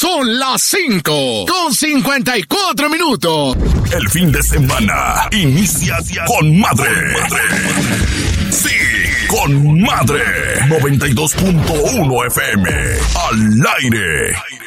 Son las 5:54. El fin de semana inicia con madre. Sí, con madre. 92.1 FM. Al aire.